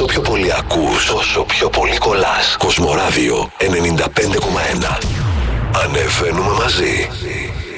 Όσο πιο πολύ ακούς, όσο πιο πολύ κολλάς. Κοσμοράδιο 95,1. Ανεβαίνουμε μαζί.